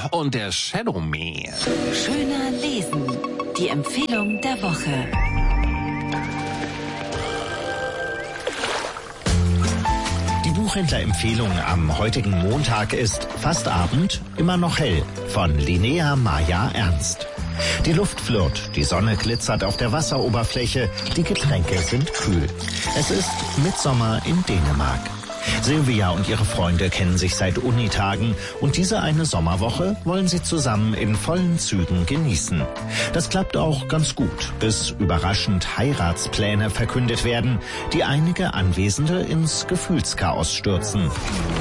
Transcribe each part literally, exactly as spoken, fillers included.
und der Shadowman. Schöner lesen. Die Empfehlung der Woche. Die Buchhändlerempfehlung am heutigen Montag ist Fast Abend, immer noch hell von Linnea Maya Ernst. Die Luft flirrt, die Sonne glitzert auf der Wasseroberfläche, die Getränke sind kühl. Es ist Mitsommer in Dänemark. Silvia und ihre Freunde kennen sich seit Unitagen und diese eine Sommerwoche wollen sie zusammen in vollen Zügen genießen. Das klappt auch ganz gut, bis überraschend Heiratspläne verkündet werden, die einige Anwesende ins Gefühlschaos stürzen.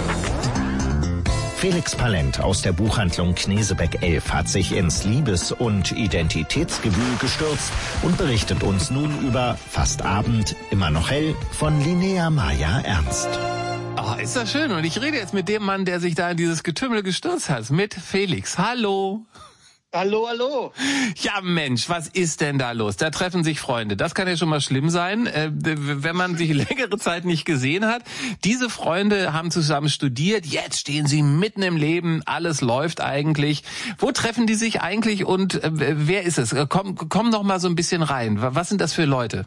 Felix Palent aus der Buchhandlung Knesebeck elf hat sich ins Liebes- und Identitätsgewühl gestürzt und berichtet uns nun über Fast Abend, immer noch hell von Linnea Maya Ernst. Oh, ist das schön. Und ich rede jetzt mit dem Mann, der sich da in dieses Getümmel gestürzt hat, mit Felix. Hallo. Hallo, hallo. Ja, Mensch, was ist denn da los? Da treffen sich Freunde. Das kann ja schon mal schlimm sein, äh, wenn man sich längere Zeit nicht gesehen hat. Diese Freunde haben zusammen studiert. Jetzt stehen sie mitten im Leben. Alles läuft eigentlich. Wo treffen die sich eigentlich und äh, wer ist es? Komm, komm noch mal so ein bisschen rein. Was sind das für Leute?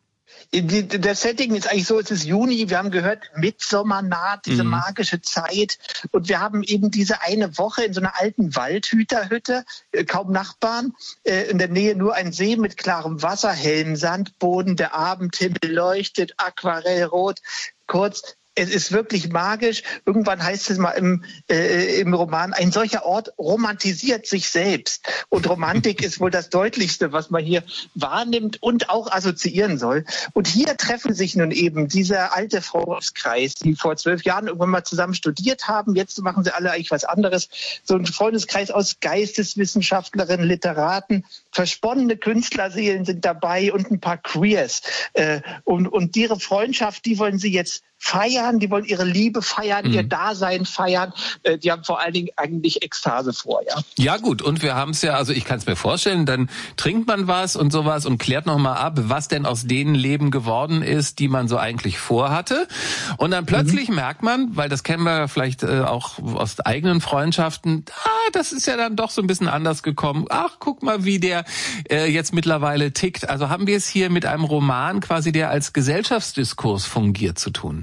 Das Setting ist eigentlich so, es ist Juni, wir haben gehört, Mitsommer naht, diese mhm. magische Zeit. Und wir haben eben diese eine Woche in so einer alten Waldhüterhütte, kaum Nachbarn, in der Nähe nur ein See mit klarem Wasser, hellem Sandboden, der Abendhimmel leuchtet, aquarellrot. Kurz, es ist wirklich magisch. Irgendwann heißt es mal im, äh, im Roman, ein solcher Ort romantisiert sich selbst. Und Romantik ist wohl das Deutlichste, was man hier wahrnimmt und auch assoziieren soll. Und hier treffen sich nun eben dieser alte Freundeskreis, die vor zwölf Jahren irgendwann mal zusammen studiert haben. Jetzt machen sie alle eigentlich was anderes. So ein Freundeskreis aus Geisteswissenschaftlerinnen, Literaten, versponnene Künstlerseelen sind dabei und ein paar Queers. Äh, und, und ihre Freundschaft, die wollen sie jetzt feiern, die wollen ihre Liebe feiern, mhm. ihr Dasein feiern. Äh, die haben vor allen Dingen eigentlich Ekstase vor, ja. Ja gut, und wir haben es ja, also ich kann es mir vorstellen, dann trinkt man was und sowas und klärt nochmal ab, was denn aus denen Leben geworden ist, die man so eigentlich vorhatte. Und dann plötzlich mhm. merkt man, weil das kennen wir vielleicht äh, auch aus eigenen Freundschaften, ah, das ist ja dann doch so ein bisschen anders gekommen. Ach, guck mal, wie der äh, jetzt mittlerweile tickt. Also haben wir es hier mit einem Roman quasi, der als Gesellschaftsdiskurs fungiert, zu tun.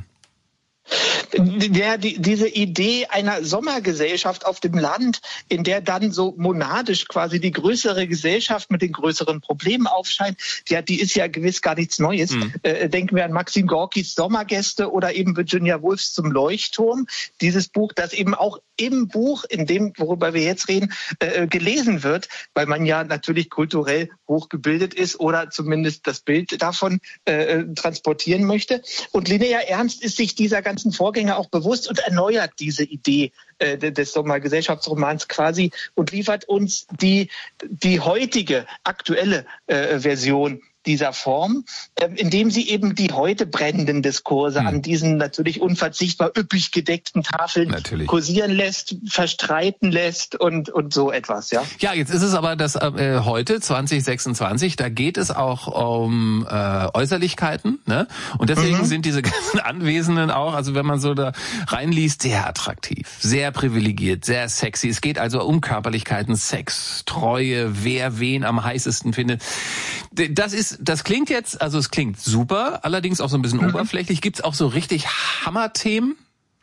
Der, die, diese Idee einer Sommergesellschaft auf dem Land, in der dann so monadisch quasi die größere Gesellschaft mit den größeren Problemen aufscheint, ja, die ist ja gewiss gar nichts Neues. Mhm. Äh, denken wir an Maxim Gorkis Sommergäste oder eben Virginia Woolfs Zum Leuchtturm. Dieses Buch, das eben auch im Buch, in dem, worüber wir jetzt reden, äh, gelesen wird, weil man ja natürlich kulturell hochgebildet ist oder zumindest das Bild davon äh, transportieren möchte. Und Linnea Ernst ist sich dieser ganzen Vorgänger auch bewusst und erneuert diese Idee äh, des Sommergesellschaftsromans quasi und liefert uns die, die heutige, aktuelle äh, Version dieser Form, äh, indem sie eben die heute brennenden Diskurse hm. an diesen natürlich unverzichtbar üppig gedeckten Tafeln natürlich kursieren lässt, verstreiten lässt und und so etwas, ja. Ja, jetzt ist es aber das äh, heute zwanzig sechsundzwanzig, da geht es auch um äh, Äußerlichkeiten, ne? Und deswegen mhm. sind diese ganzen Anwesenden auch, also wenn man so da reinliest, sehr attraktiv, sehr privilegiert, sehr sexy. Es geht also um Körperlichkeiten, Sex, Treue, wer wen am heißesten findet. Das ist Das klingt jetzt, also es klingt super, allerdings auch so ein bisschen mhm. oberflächlich. Gibt's auch so richtig Hammerthemen?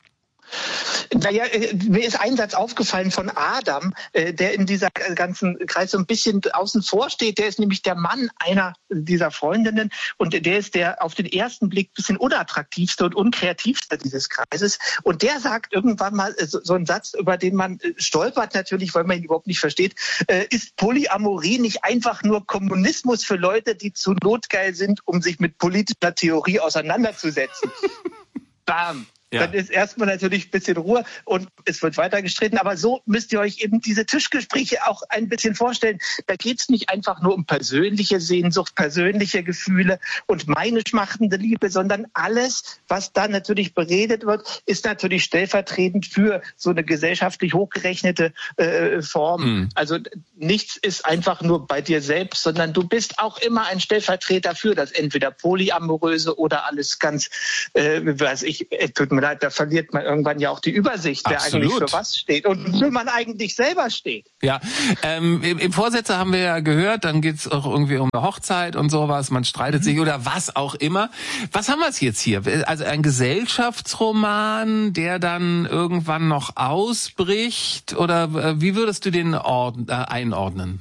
Naja, mir ist ein Satz aufgefallen von Adam, der in dieser ganzen Kreis so ein bisschen außen vor steht. Der ist nämlich der Mann einer dieser Freundinnen und der ist der auf den ersten Blick ein bisschen unattraktivste und unkreativste dieses Kreises. Und der sagt irgendwann mal so, so einen Satz, über den man stolpert natürlich, weil man ihn überhaupt nicht versteht. Ist Polyamorie nicht einfach nur Kommunismus für Leute, die zu notgeil sind, um sich mit politischer Theorie auseinanderzusetzen? Bam! Ja. Dann ist erstmal natürlich ein bisschen Ruhe und es wird weiter gestritten. Aber so müsst ihr euch eben diese Tischgespräche auch ein bisschen vorstellen. Da geht es nicht einfach nur um persönliche Sehnsucht, persönliche Gefühle und meine schmachtende Liebe, sondern alles, was da natürlich beredet wird, ist natürlich stellvertretend für so eine gesellschaftlich hochgerechnete äh, Form. Mhm. Also nichts ist einfach nur bei dir selbst, sondern du bist auch immer ein Stellvertreter für das entweder Polyamoröse oder alles ganz, äh, weiß ich, tut mir leid, da verliert man irgendwann ja auch die Übersicht, wer Absolut. eigentlich für was steht und wofür man eigentlich selber steht. Ja, ähm, im, im Vorsätze haben wir ja gehört, dann geht's auch irgendwie um eine Hochzeit und sowas, man streitet mhm. sich oder was auch immer. Was haben wir jetzt hier? Also ein Gesellschaftsroman, der dann irgendwann noch ausbricht, oder äh, wie würdest du den ord- äh, einordnen?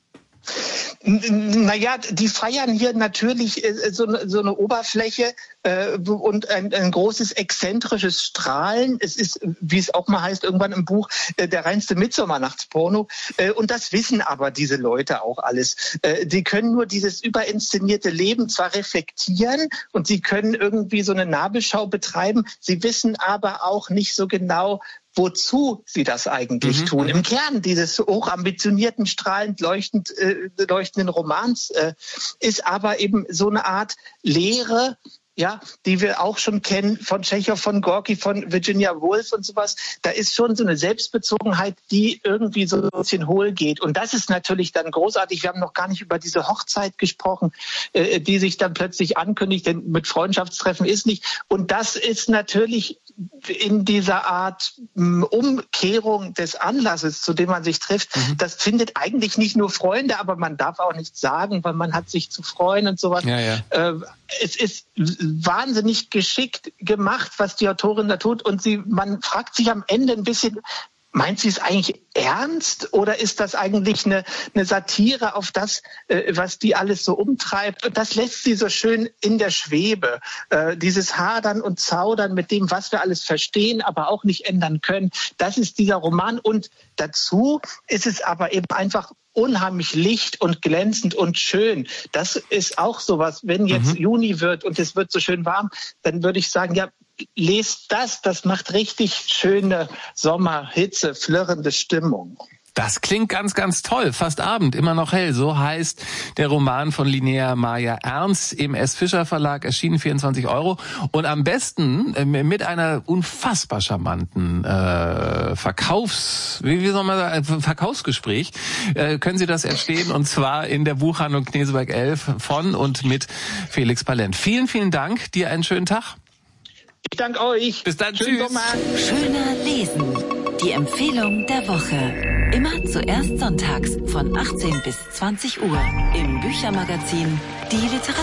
Naja, die feiern hier natürlich so eine, so eine Oberfläche äh, und ein, ein großes exzentrisches Strahlen. Es ist, wie es auch mal heißt, irgendwann im Buch, äh, der reinste Mitternachtsporno. Äh, und das wissen aber diese Leute auch alles. Äh, die können nur dieses überinszenierte Leben zwar reflektieren und sie können irgendwie so eine Nabelschau betreiben, sie wissen aber auch nicht so genau, wozu sie das eigentlich mhm. tun. Im Kern dieses hochambitionierten, strahlend leuchtend, äh, leuchtenden Romans äh, ist aber eben so eine Art Lehre, ja, die wir auch schon kennen von Tschechow, von Gorki, von Virginia Woolf und sowas. Da ist schon so eine Selbstbezogenheit, die irgendwie so ein bisschen hohl geht. Und das ist natürlich dann großartig. Wir haben noch gar nicht über diese Hochzeit gesprochen, äh, die sich dann plötzlich ankündigt, denn mit Freundschaftstreffen ist nicht. Und das ist natürlich in dieser Art m, Umkehrung des Anlasses, zu dem man sich trifft, mhm. das findet eigentlich nicht nur Freunde, aber man darf auch nichts sagen, weil man hat sich zu freuen und sowas. Ja, ja. Äh, es ist wahnsinnig geschickt gemacht, was die Autorin da tut. Und sie, man fragt sich am Ende ein bisschen, meint sie es eigentlich ernst oder ist das eigentlich eine, eine Satire auf das, äh, was die alles so umtreibt? Und das lässt sie so schön in der Schwebe. Äh, dieses Hadern und Zaudern mit dem, was wir alles verstehen, aber auch nicht ändern können. Das ist dieser Roman. Und dazu ist es aber eben einfach unheimlich licht und glänzend und schön. Das ist auch sowas, wenn jetzt mhm. Juni wird und es wird so schön warm, dann würde ich sagen, ja, lest das, das macht richtig schöne Sommerhitze, flirrende Stimmung. Das klingt ganz, ganz toll. Fast Abend, immer noch hell. So heißt der Roman von Linnea Maja Ernst im S. Fischer Verlag, erschienen vierundzwanzig Euro. Und am besten äh, mit einer unfassbar charmanten äh, Verkaufs, wie, wie soll man sagen, Verkaufsgespräch äh, können Sie das erstehen. Und zwar in der Buchhandlung Kneseberg elf von und mit Felix Palent. Vielen, vielen Dank. Dir einen schönen Tag. Ich danke euch. Bis dann. Schönen Tschüss. Sommer. Schöner Lesen. Die Empfehlung der Woche. Immer zuerst sonntags von achtzehn bis zwanzig Uhr im Büchermagazin Die Literatur.